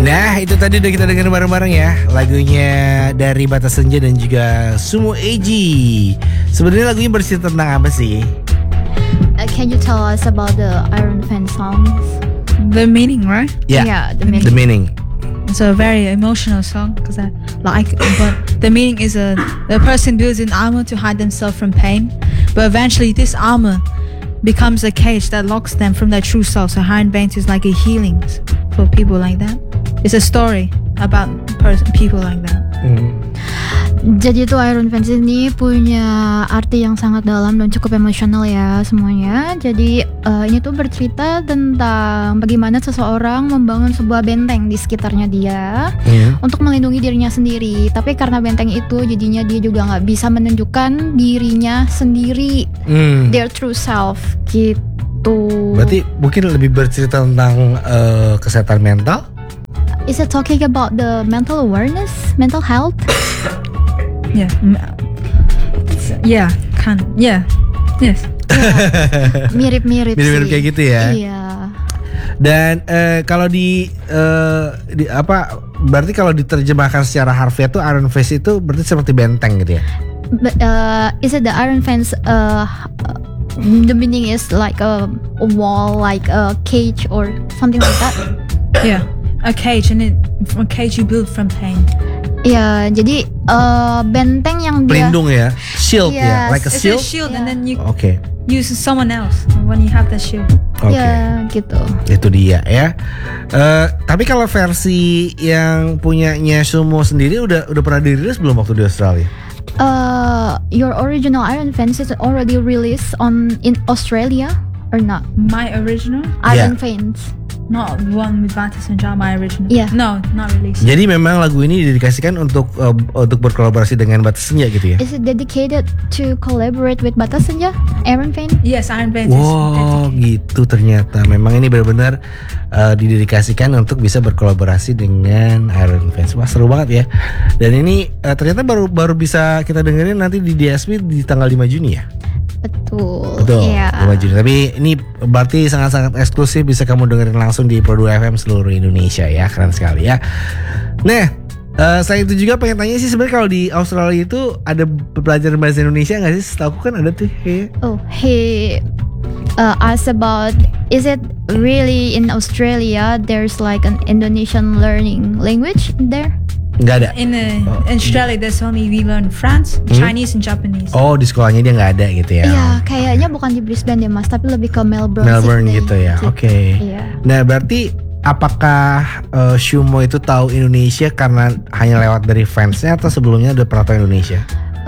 Nah, itu tadi udah kita dengar bareng-bareng ya, lagunya dari Batas Senja dan juga Sumo Eji. Sebenarnya lagunya bercerita tentang apa sih? Can you tell us about the Iron Fan songs? The meaning, right? Yeah, the meaning. The meaning. It's a very emotional song because I like it. But the meaning is the person builds an armor to hide themselves from pain. But eventually this armor becomes a cage that locks them from their true self. So Iron Veins is like a healing for people like that. It's a story about people like that. Jadi tuh Iron Fans ini punya arti yang sangat dalam dan cukup emosional ya semuanya. Jadi ini tuh bercerita tentang bagaimana seseorang membangun sebuah benteng di sekitarnya dia untuk melindungi dirinya sendiri. Tapi karena benteng itu jadinya dia juga nggak bisa menunjukkan dirinya sendiri, their true self gitu. Berarti mungkin lebih bercerita tentang kesehatan mental. Is it talking about the mental awareness, mental health? Yeah. Yes. Mirip-mirip sih. Mirip-mirip kayak gitu ya. Iya. Dan kalau di apa? Berarti kalau diterjemahkan secara harfiah tuh Iron Fist itu berarti seperti benteng gitu ya. But is it the Iron Fence? The meaning is like a wall, like a cage or something like that. Yeah. A cage, and a cage you build from pain. Ya, jadi benteng yang dia Pelindung ya, shield ya, Yes. like a It's shield. a shield, Yeah. and then you Oke. use someone else when you have that shield. Oke. ya gitu. Itu dia ya. Tapi kalau versi yang punyanya Sumo sendiri udah pernah dirilis belum waktu di Australia? Your original Iron Fence is already released in Australia or not? My original, Iron Fence. not one with Batas and Jam. My original. Yeah. No, not released. Jadi memang lagu ini didedikasikan untuk berkolaborasi dengan Batas Senja gitu ya? Is it dedicated to collaborate with Batas Senja, Iron Fence? Yes, Iron Veins. Wow, gitu ternyata. Memang ini benar-benar didedikasikan untuk bisa berkolaborasi dengan Iron Fans. Wah, seru banget ya. Dan ini ternyata baru bisa kita dengerin nanti di DSP di tanggal 5 Juni ya. Betul. Iya. 5 Juni. Tapi ini berarti sangat-sangat eksklusif, bisa kamu dengerin langsung di Pro 2 FM seluruh Indonesia ya. Keren sekali ya. Nah, saya itu juga pengen tanya sih, sebenarnya kalau di Australia itu ada pelajaran bahasa Indonesia nggak sih? Setahu kan ada tuh kayaknya. Oh, he asked about, is it really in Australia there's like an Indonesian learning language there? Nggak ada. In Australia, there's only we learn French, Chinese, and Japanese. Oh, di sekolahnya dia nggak ada gitu ya? Iya, kayaknya bukan di Brisbane deh mas, tapi lebih ke Melbourne Sydney, gitu ya. Oke. Iya. Nah, berarti apakah Sumo itu tahu Indonesia karena hanya lewat dari fansnya atau sebelumnya udah pernah tahu Indonesia?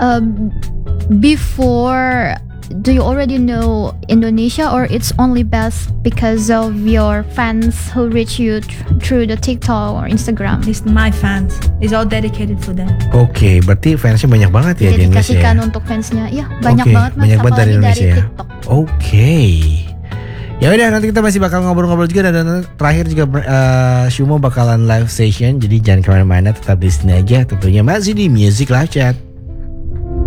Before, do you already know Indonesia or it's only best because of your fans who reach you through the TikTok or Instagram? It's my fans. It's all dedicated for them. Oke, berarti fansnya banyak banget ya di Indonesia ya? Dedikasikan untuk fansnya. Iya, banyak Oke, banget mas, banyak banget dari apalagi Indonesia ya? TikTok. Oke. Ya udah, nanti kita masih bakal ngobrol-ngobrol juga, dan terakhir juga Sumo bakalan live session, jadi jangan kemana-mana, tetap di sini aja tentunya masih di Music Live Chat.